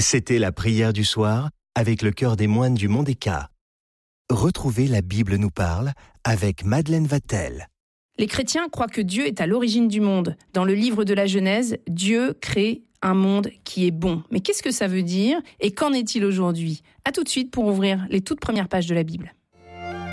C'était la prière du soir avec le chœur des moines du Mont des Cats. Retrouvez La Bible nous parle avec Madeleine Vatel. Les chrétiens croient que Dieu est à l'origine du monde. Dans le livre de la Genèse, Dieu crée un monde qui est bon. Mais qu'est-ce que ça veut dire et qu'en est-il aujourd'hui ? À tout de suite pour ouvrir les toutes premières pages de la Bible.